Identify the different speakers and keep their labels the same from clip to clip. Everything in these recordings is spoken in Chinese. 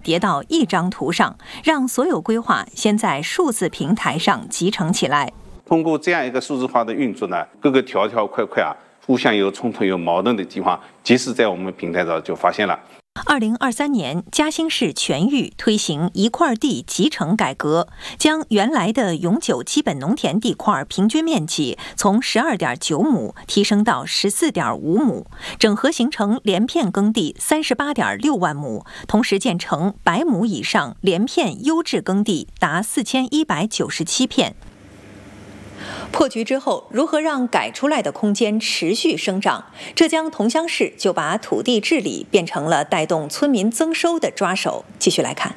Speaker 1: 叠到一张图上，让所有规划先在数字平台上集成起来。
Speaker 2: 通过这样一个数字化的运作呢，各个条条块块互相有冲突、有矛盾的地方，及时在我们平台上就发现了。
Speaker 1: 2023年，嘉兴市全域推行一块地集成改革，将原来的永久基本农田地块平均面积从12.9亩提升到14.5亩，整合形成连片耕地38.6万亩，同时建成100亩以上连片优质耕地达4197片。破局之后，如何让改出来的空间持续生长？浙江桐乡市就把土地治理变成了带动村民增收的抓手。继续来看。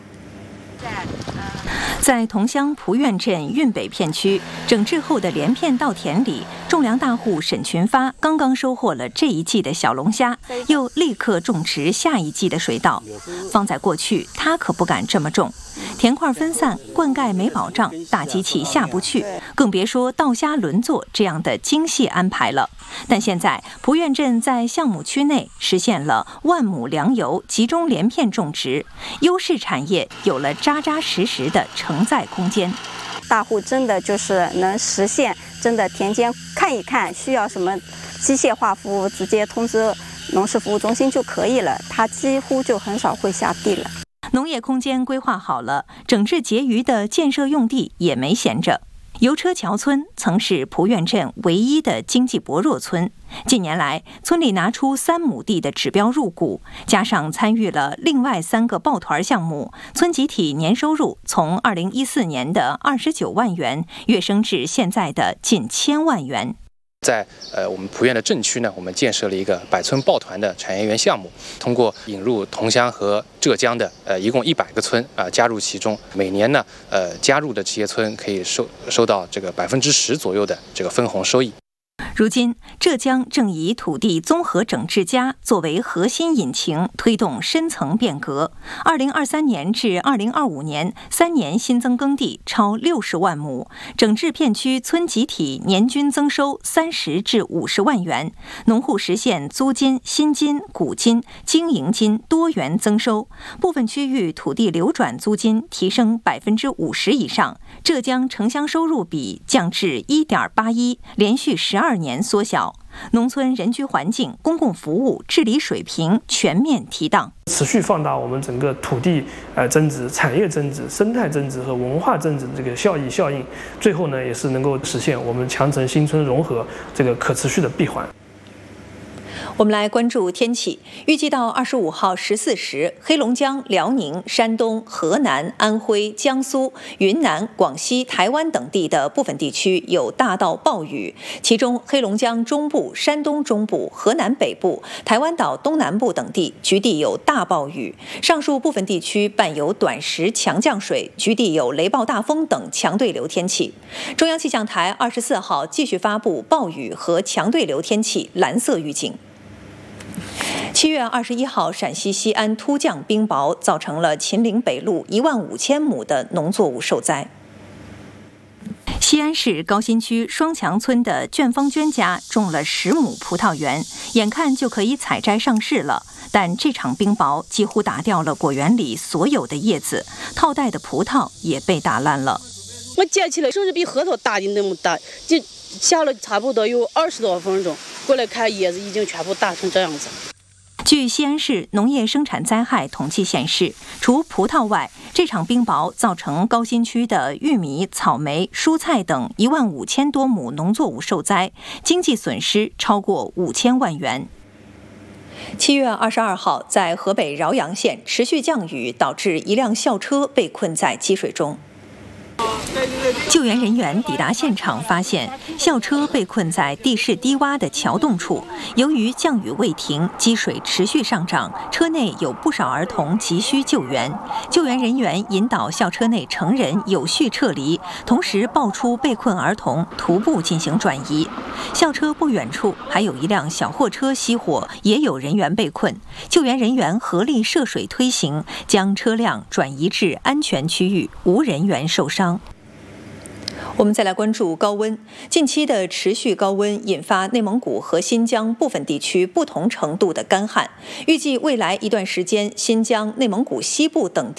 Speaker 1: 在桐乡蒲院镇运北片区整治后的连片稻田里，种粮大户沈群发刚刚收获了这一季的小龙虾，又立刻种植下一季的水稻。放在过去，他可不敢这么种，田块分散，灌溉没保障，大机器下不去，更别说稻虾轮作这样的精细安排了。但现在蒲院镇在项目区内实现了10000亩粮油集中连片种植，优势产业有了扎扎实实的承载空间。
Speaker 3: 大户真的就是能实现，真的田间看一看需要什么机械化服务，直接通知农事服务中心就可以了，他几乎就很少会下地了。
Speaker 1: 农业空间规划好了，整治结余的建设用地也没闲着。油车桥村曾是蒲院镇唯一的经济薄弱村，近年来村里拿出3亩地的指标入股，加上参与了另外3个抱团项目，村集体年收入从2014年的29万元跃升至现在的近1000万元。
Speaker 4: 在我们蒲院的镇区呢，我们建设了一个百村抱团的产业园项目，通过引入桐乡和浙江的一共100个村加入其中，每年呢加入的这些村可以收到这个10%左右的这个分红收益。
Speaker 1: 如今，浙江正以土地综合整治加作为核心引擎，推动深层变革。2023年至2025年3年新增耕地超60万亩，整治片区村集体年均增收30至50万元，农户实现租金、新金、股金、经营金多元增收，部分区域土地流转租金提升50%以上。浙江城乡收入比降至1.81，连续12年缩小，农村人居环境、公共服务治理水平全面提档，
Speaker 5: 持续放大我们整个土地增值、产业增值、生态增值和文化增值的这个效应，最后呢也是能够实现我们强城新村融合这个可持续的闭环。
Speaker 1: 我们来关注天气，预计到25号14时，黑龙江、辽宁、山东、河南、安徽、江苏、云南、广西、台湾等地的部分地区有大到暴雨，其中黑龙江中部、山东中部、河南北部、台湾岛东南部等地局地有大暴雨，上述部分地区伴有短时强降水，局地有雷暴大风等强对流天气。中央气象台24号继续发布暴雨和强对流天气蓝色预警。7月21号，陕西西安突降冰雹，造成了秦岭北路15000亩的农作物受灾。西安市高新区双墙村的卷芳娟家种了10亩葡萄园，眼看就可以采摘上市了，但这场冰雹几乎打掉了果园里所有的叶子，套袋的葡萄也被打烂了。
Speaker 6: 我捡起来手是比核桃大的那么大，就下了差不多有20多分钟，过来看叶子已经全部打成这样子。
Speaker 1: 据西安市农业生产灾害统计显示，除葡萄外，这场冰雹造成高新区的玉米、草莓、蔬菜等15000多亩农作物受灾，经济损失超过5000万元。7月22号，在河北饶阳县持续降雨，导致一辆校车被困在积水中。救援人员抵达现场，发现校车被困在地势低洼的桥洞处。由于降雨未停，积水持续上涨，车内有不少儿童急需救援。救援人员引导校车内成人有序撤离，同时抱出被困儿童，徒步进行转移。校车不远处还有一辆小货车熄火，也有人员被困。救援人员合力涉水推行，将车辆转移至安全区域，无人员受伤。我们再来关注高温。近期的持续高温引发内蒙古和新疆部分地区不同程度的干旱，预计未来一段时间，新疆、内蒙古西部等地